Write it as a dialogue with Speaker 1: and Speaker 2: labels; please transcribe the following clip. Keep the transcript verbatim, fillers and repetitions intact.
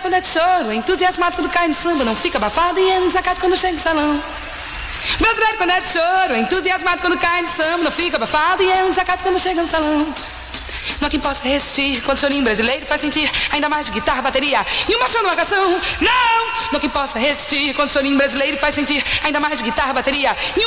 Speaker 1: quando é de choro, é entusiasmado quando cai no samba, não fica abafado e é um desacato quando chega no salão. Brasileiro quando é de choro, é entusiasmado quando cai no samba, não fica abafado e é um desacato quando chega no salão. Não há quem possa resistir quando o chorinho brasileiro faz sentir ainda mais de guitarra, bateria e uma chão numa canção. Não! Não há quem possa resistir quando o chorinho brasileiro faz sentir ainda mais de guitarra, bateria e